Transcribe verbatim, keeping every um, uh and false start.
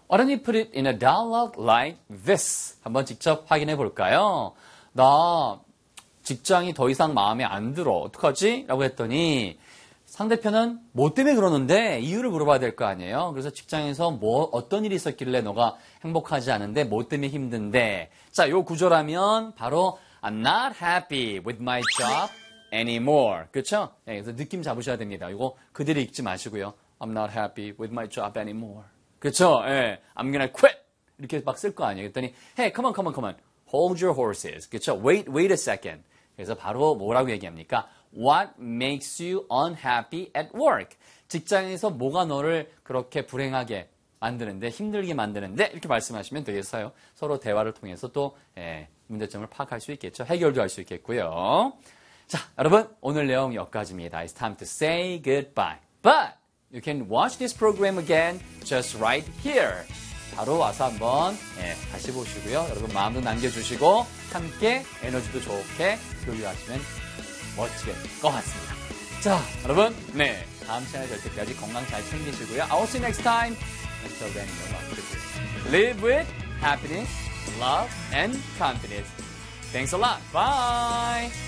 Why don't you put it in a dialogue like this? 한번 직접 확인해 볼까요? 나 직장이 더 이상 마음에 안 들어. 어떡하지? 라고 했더니 상대편은 뭐 때문에 그러는데 이유를 물어봐야 될 거 아니에요. 그래서 직장에서 뭐 어떤 일이 있었길래 너가 행복하지 않은데 뭐 때문에 힘든데. 자, 요 구조라면 바로 I'm not happy with my job anymore. 그렇죠? 네, 그래서 느낌 잡으셔야 됩니다. 이거 그대로 읽지 마시고요. I'm not happy with my job anymore. 그렇죠? 예, I'm gonna quit. 이렇게 막 쓸 거 아니에요. 그랬더니 hey, come on, come on, come on. Hold your horses. 그렇죠? Wait, wait a second. 그래서 바로 뭐라고 얘기합니까? What makes you unhappy at work? 직장에서 뭐가 너를 그렇게 불행하게 만드는데, 힘들게 만드는데 이렇게 말씀하시면 되겠어요. 서로 대화를 통해서 또 예, 문제점을 파악할 수 있겠죠. 해결도 할 수 있겠고요. 자, 여러분 오늘 내용 여기까지입니다. It's time to say goodbye. But you can watch this program again just right here. 바로 와서 한번 예, 다시 보시고요. 여러분 마음도 남겨주시고 함께 에너지도 좋게 교류하시면 멋지게 될 것 같습니다. 자, 여러분 네 다음 시간에 뵐 때까지 건강 잘 챙기시고요. I will see you next time. Until then, you know what to do. Live with happiness, love, and confidence. Thanks a lot. Bye!